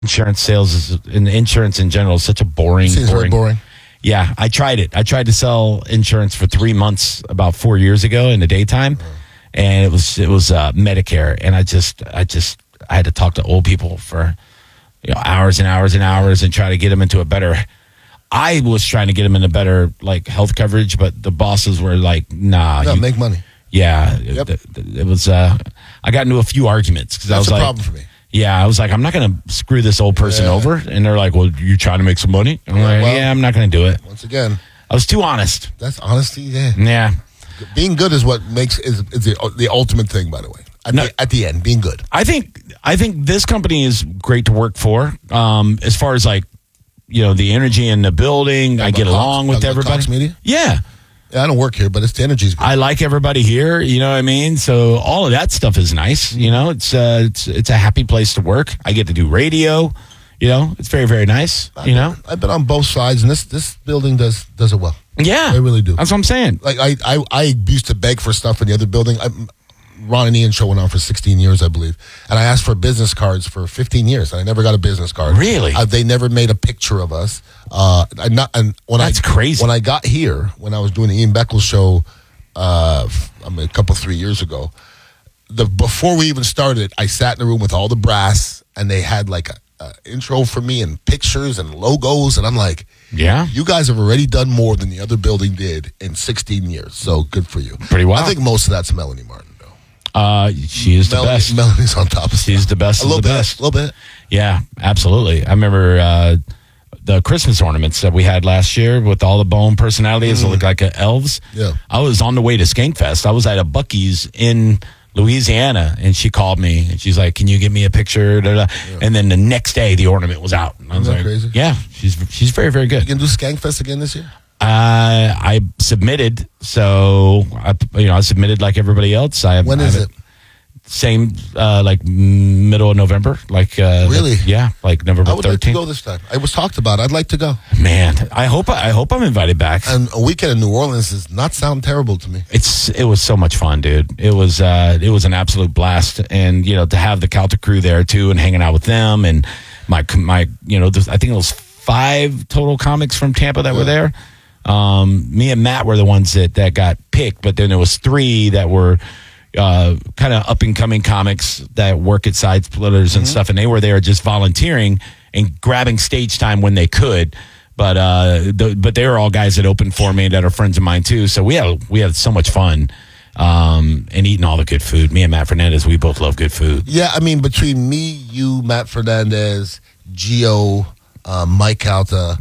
Insurance sales and insurance in general is such a boring. Seems very boring. Yeah, I tried it. I tried to sell insurance for 3 months about 4 years ago in the daytime, and it was Medicare, and I had to talk to old people for hours and hours and hours and try to get them into a better. I was trying to get them in a better health coverage, but the bosses were like, "Nah, no, make money." Yeah, Yep. it was. I got into a few arguments because I was That's a like, problem for me. yeah, I was like, I'm not going to screw this old person over. And they're like, well, you're trying to make some money? I'm like, well, yeah, I'm not going to do it. Once again, I was too honest. that's honesty. Yeah. Yeah. Being good is what is the ultimate thing, by the way. At the end, being good. I think this company is great to work for. As far as the energy in the building, I get along with everybody. Cox Media? Yeah. Yeah, I don't work here, but the energy's good. I like everybody here. You know what I mean? So all of that stuff is nice. It's a happy place to work. I get to do radio. It's very, very nice. I've been on both sides, and this building does it well. Yeah, they really do. That's what I'm saying. Like I used to beg for stuff in the other building. Ron and Ian show went on for 16 years, I believe, and I asked for business cards for 15 years, and I never got a business card. Really? They never made a picture of us. That's crazy. When I got here, when I was doing the Ian Beckles show, a couple 3 years ago, before we even started, I sat in a room with all the brass, and they had a intro for me and pictures and logos, and I'm like, yeah, you guys have already done more than the other building did in 16 years, so good for you. Pretty well. I think most of that's Melanie Martin, though. She is the best. Melanie's on top of stuff. She's the best. A little bit. Yeah, absolutely. I remember the Christmas ornaments that we had last year with all the bone personalities that look like elves. Yeah. I was on the way to Skankfest. I was at a Buc-ee's in Louisiana, and she called me, and she's like, "Can you give me a picture?" Yeah. And then the next day, the ornament was out. And I was like, crazy? "Yeah, she's very, very good." You can do Skankfest again this year? I submitted, so I submitted like everybody else. When is it? Same, middle of November. Really? Yeah, November 13th. I would like to go this time. It was talked about. I'd like to go. Man, I hope I'm invited back. And a weekend in New Orleans does not sound terrible to me. It was so much fun, dude. It was an absolute blast, and to have the Calta crew there too, and hanging out with them, and my I think it was 5 total comics from Tampa that were there. Me and Matt were the ones that got picked, but then there was 3 that were kind of up and coming comics that work at Side Splitters and stuff, and they were there just volunteering and grabbing stage time when they could. But they were all guys that opened for me that are friends of mine too. So we had so much fun and eating all the good food. Me and Matt Fernandez, we both love good food. Yeah, I mean, between me, you, Matt Fernandez, Gio, Mike Calta,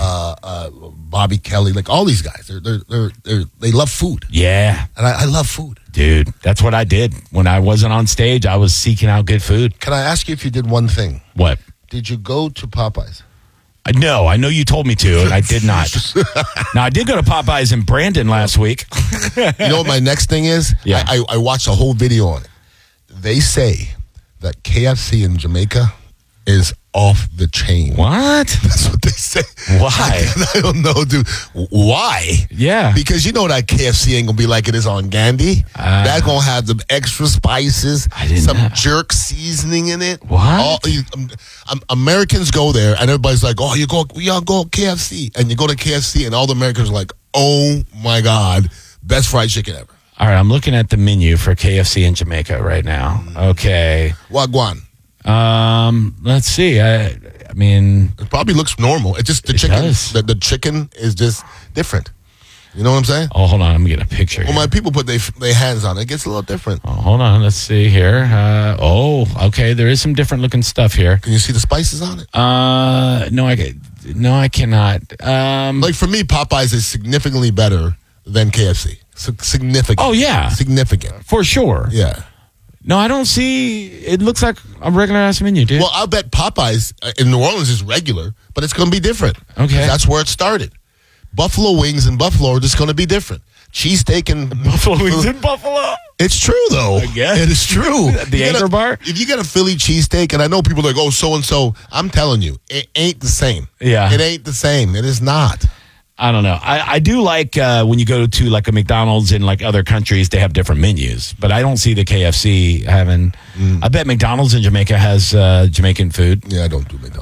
Bobby Kelly, all these guys, they love food. Yeah, and I love food, dude. That's what I did when I wasn't on stage. I was seeking out good food. Can I ask you if you did one thing? What? Did you go to Popeyes? No, I know you told me to, and I did not. Now, I did go to Popeyes in Brandon last week. You know what my next thing is? Yeah. I watched a whole video on it. They say that KFC in Jamaica is off the chain. What? That's what they say. Why? I don't know, dude. Why? Yeah. Because you know that KFC ain't going to be like it is on Gandhi. That's going to have some extra spices, some jerk seasoning in it. What? Americans go there, and everybody's like, oh, we all go KFC. And you go to KFC, and all the Americans are like, oh, my God, best fried chicken ever. All right, I'm looking at the menu for KFC in Jamaica right now. Okay. Wagwan. Let's see. I mean, it probably looks normal. It's just the chicken. The chicken is just different. You know what I'm saying? Oh, hold on. I'm getting a picture. Well, my people put their hands on it. It gets a little different. Oh, hold on. Let's see here. Okay. There is some different looking stuff here. Can you see the spices on it? No, I cannot. Like for me, Popeyes is significantly better than KFC. Significant. Oh yeah, significant for sure. Yeah. No, I don't see. It looks like a regular ass menu, dude. Well, I'll bet Popeyes in New Orleans is regular, but it's going to be different. Okay, that's where it started. Buffalo wings in Buffalo are just going to be different. Cheesesteak and Buffalo wings in Buffalo. It's true though. I guess it is true. The Anchor Bar. If you get a Philly cheesesteak, and I know people are like, oh, so and so. I'm telling you, it ain't the same. Yeah, it ain't the same. It is not. I don't know. I do like when you go to like a McDonald's in like other countries, they have different menus. But I don't see the KFC having. I bet McDonald's in Jamaica has Jamaican food. Yeah, I don't do McDonald's.